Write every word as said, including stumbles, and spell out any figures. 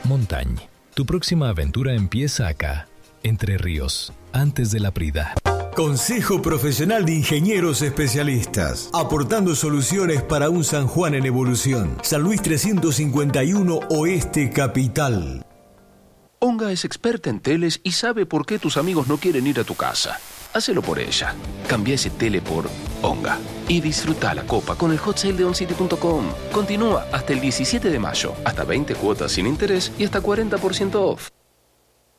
Montagne. Tu próxima aventura empieza acá, Entre Ríos, antes de la Prida. Consejo Profesional de Ingenieros Especialistas, aportando soluciones para un San Juan en evolución. San Luis trescientos cincuenta y uno Oeste Capital. Onga es experta en teles y sabe por qué tus amigos no quieren ir a tu casa. Hacelo por ella. Cambia ese tele por Onga y disfruta la copa con el hot sale de oncity punto com. Continúa hasta el diecisiete de mayo, hasta veinte cuotas sin interés y hasta cuarenta por ciento off.